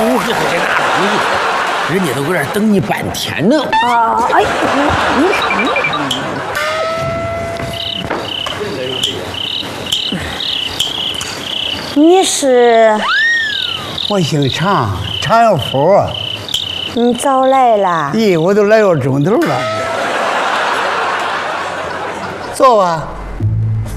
屋里头这拿东西，人家都搁这儿等你半天呢。 啊，哎，你是？ 我姓常，常有福。 你早来了。 咦，我都来个钟头了。坐吧。